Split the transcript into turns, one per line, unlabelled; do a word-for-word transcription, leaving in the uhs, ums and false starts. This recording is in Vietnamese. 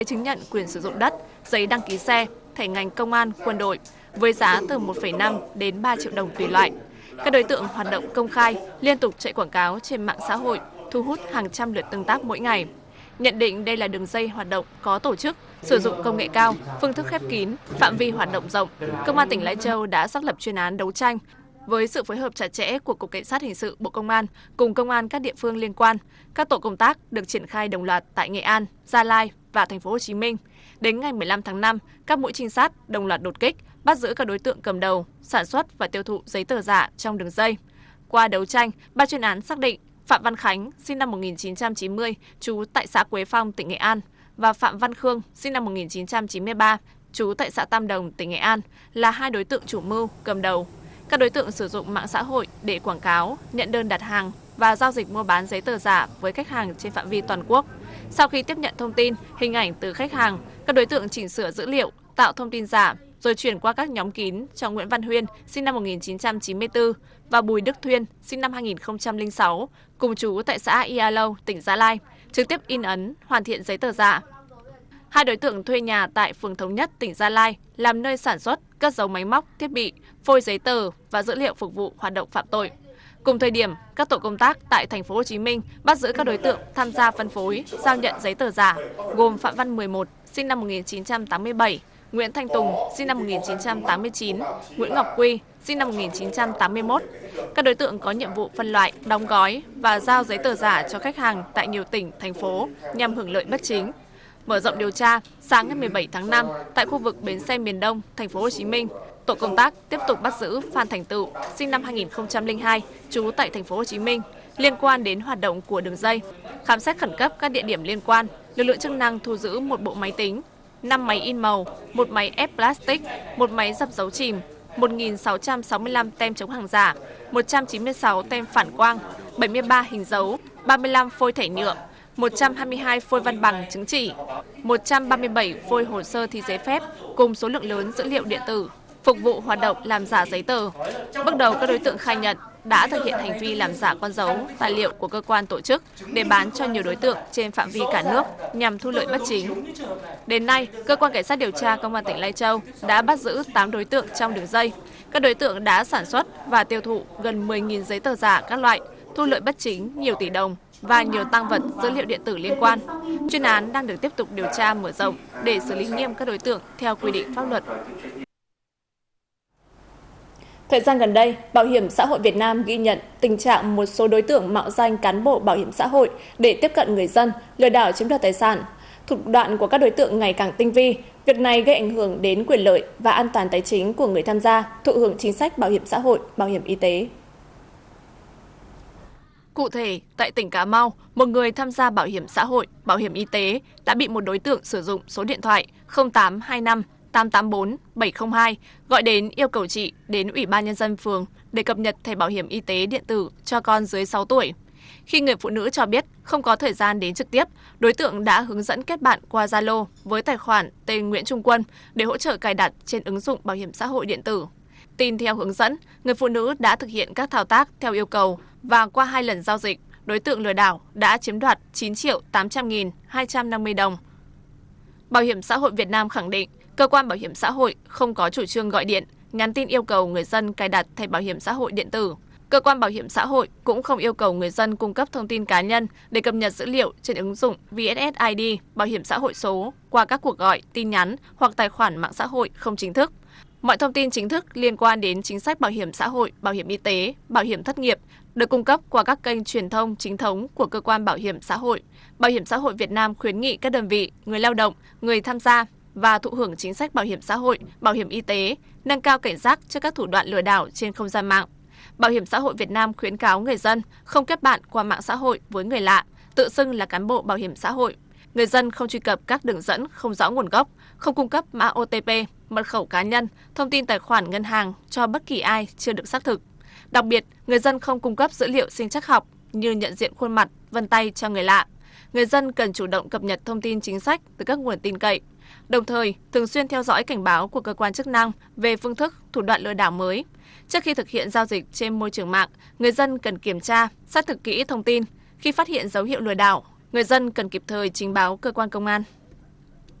chứng nhận quyền sử dụng đất, giấy đăng ký xe, thẻ ngành công an, quân đội với giá từ một phẩy năm đến ba triệu đồng tùy loại. Các đối tượng hoạt động công khai, liên tục chạy quảng cáo trên mạng xã hội, thu hút hàng trăm lượt tương tác mỗi ngày. Nhận định đây là đường dây hoạt động có tổ chức, sử dụng công nghệ cao, phương thức khép kín, phạm vi hoạt động rộng, Công an tỉnh Lai Châu đã xác lập chuyên án đấu tranh. Với sự phối hợp chặt chẽ của Cục Cảnh sát Hình sự Bộ Công an cùng công an các địa phương liên quan, các tổ công tác được triển khai đồng loạt tại Nghệ An, Gia Lai và Thành phố Hồ Chí Minh. Đến ngày mười lăm tháng năm, các mũi trinh sát đồng loạt đột kích, bắt giữ các đối tượng cầm đầu, sản xuất và tiêu thụ giấy tờ giả trong đường dây. Qua đấu tranh, ban chuyên án xác định Phạm Văn Khánh, sinh năm một nghìn chín trăm chín mươi, trú tại xã Quế Phong, tỉnh Nghệ An, và Phạm Văn Khương, sinh năm một nghìn chín trăm chín mươi ba, trú tại xã Tam Đồng, tỉnh Nghệ An, là hai đối tượng chủ mưu, cầm đầu. Các đối tượng sử dụng mạng xã hội để quảng cáo, nhận đơn đặt hàng và giao dịch mua bán giấy tờ giả với khách hàng trên phạm vi toàn quốc. Sau khi tiếp nhận thông tin, hình ảnh từ khách hàng, các đối tượng chỉnh sửa dữ liệu, tạo thông tin giả, rồi chuyển qua các nhóm kín cho Nguyễn Văn Huyên, sinh năm một nghìn chín trăm chín mươi tư, và Bùi Đức Thuyên, sinh năm hai nghìn không trăm lẻ sáu, cùng trú tại xã Ia Lâu, tỉnh Gia Lai, trực tiếp in ấn, hoàn thiện giấy tờ giả. Hai đối tượng thuê nhà tại phường Thống Nhất, tỉnh Gia Lai làm nơi sản xuất, cất giấu máy móc, thiết bị, phôi giấy tờ và dữ liệu phục vụ hoạt động phạm tội. Cùng thời điểm, các tổ công tác tại Thành phố Hồ Chí Minh bắt giữ các đối tượng tham gia phân phối, giao nhận giấy tờ giả, gồm Phạm Văn mười một, sinh năm một nghìn chín trăm tám mươi bảy, Nguyễn Thanh Tùng, sinh năm một nghìn chín trăm tám mươi chín, Nguyễn Ngọc Quy, sinh năm một nghìn chín trăm tám mươi mốt. Các đối tượng có nhiệm vụ phân loại, đóng gói và giao giấy tờ giả cho khách hàng tại nhiều tỉnh, thành phố nhằm hưởng lợi bất chính. Mở rộng điều tra, sáng ngày mười bảy tháng năm, tại khu vực bến xe miền Đông, Thành phố Hồ Chí Minh, tổ công tác tiếp tục bắt giữ Phan Thành Tựu, sinh năm hai nghìn không trăm lẻ hai, trú tại Thành phố Hồ Chí Minh, liên quan đến hoạt động của đường dây. Khám xét khẩn cấp các địa điểm liên quan, lực lượng chức năng thu giữ một bộ máy tính, năm máy in màu, một máy ép plastic, một máy dập dấu chìm, một nghìn sáu trăm sáu mươi lăm tem chống hàng giả, một trăm chín mươi sáu tem phản quang, bảy mươi ba hình dấu, ba mươi lăm phôi thẻ nhựa, một trăm hai mươi hai phôi văn bằng chứng chỉ, một trăm ba mươi bảy phôi hồ sơ thi giấy phép cùng số lượng lớn dữ liệu điện tử phục vụ hoạt động làm giả giấy tờ. Bước đầu các đối tượng khai nhận đã thực hiện hành vi làm giả con dấu, tài liệu của cơ quan tổ chức để bán cho nhiều đối tượng trên phạm vi cả nước nhằm thu lợi bất chính. Đến nay, cơ quan cảnh sát điều tra Công an tỉnh Lai Châu đã bắt giữ tám đối tượng trong đường dây. Các đối tượng đã sản xuất và tiêu thụ gần mười nghìn giấy tờ giả các loại, thu lợi bất chính nhiều tỷ đồng và nhiều tang vật dữ liệu điện tử liên quan. Chuyên án đang được tiếp tục điều tra mở rộng để xử lý nghiêm các đối tượng theo quy định pháp luật. Thời gian gần đây, Bảo hiểm xã hội Việt Nam ghi nhận tình trạng một số đối tượng mạo danh cán bộ bảo hiểm xã hội để tiếp cận người dân, lừa đảo chiếm đoạt tài sản. Thủ đoạn của các đối tượng ngày càng tinh vi, việc này gây ảnh hưởng đến quyền lợi và an toàn tài chính của người tham gia thụ hưởng chính sách bảo hiểm xã hội, bảo hiểm y tế. Cụ thể, tại tỉnh Cà Mau, một người tham gia bảo hiểm xã hội, bảo hiểm y tế đã bị một đối tượng sử dụng số điện thoại không tám hai năm tám tám bốn bảy không hai gọi đến yêu cầu chị đến Ủy ban Nhân dân phường để cập nhật thẻ bảo hiểm y tế điện tử cho con dưới sáu tuổi. Khi người phụ nữ cho biết không có thời gian đến trực tiếp, đối tượng đã hướng dẫn kết bạn qua Zalo với tài khoản tên Nguyễn Trung Quân để hỗ trợ cài đặt trên ứng dụng bảo hiểm xã hội điện tử. Tin theo hướng dẫn, người phụ nữ đã thực hiện các thao tác theo yêu cầu và qua hai lần giao dịch, đối tượng lừa đảo đã chiếm đoạt chín triệu tám trăm nghìn hai trăm năm mươi đồng. Bảo hiểm xã hội Việt Nam khẳng định, cơ quan bảo hiểm xã hội không có chủ trương gọi điện, nhắn tin yêu cầu người dân cài đặt thẻ bảo hiểm xã hội điện tử. Cơ quan bảo hiểm xã hội cũng không yêu cầu người dân cung cấp thông tin cá nhân để cập nhật dữ liệu trên ứng dụng vê ét ét i đê bảo hiểm xã hội số qua các cuộc gọi, tin nhắn hoặc tài khoản mạng xã hội không chính thức. Mọi thông tin chính thức liên quan đến chính sách bảo hiểm xã hội, bảo hiểm y tế, bảo hiểm thất nghiệp được cung cấp qua các kênh truyền thông chính thống của cơ quan bảo hiểm xã hội. Bảo hiểm xã hội Việt Nam khuyến nghị các đơn vị, người lao động, người tham gia và thụ hưởng chính sách bảo hiểm xã hội, bảo hiểm y tế nâng cao cảnh giác trước các thủ đoạn lừa đảo trên không gian mạng. Bảo hiểm xã hội Việt Nam khuyến cáo người dân không kết bạn qua mạng xã hội với người lạ, tự xưng là cán bộ bảo hiểm xã hội. Người dân không truy cập các đường dẫn không rõ nguồn gốc, không cung cấp mã ô tê pê, mật khẩu cá nhân, thông tin tài khoản ngân hàng cho bất kỳ ai chưa được xác thực. Đặc biệt, người dân không cung cấp dữ liệu sinh trắc học như nhận diện khuôn mặt, vân tay cho người lạ. Người dân cần chủ động cập nhật thông tin chính sách từ các nguồn tin cậy. Đồng thời, thường xuyên theo dõi cảnh báo của cơ quan chức năng về phương thức, thủ đoạn lừa đảo mới. Trước khi thực hiện giao dịch trên môi trường mạng, người dân cần kiểm tra, xác thực kỹ thông tin. Khi phát hiện dấu hiệu lừa đảo, người dân cần kịp thời trình báo cơ quan công an.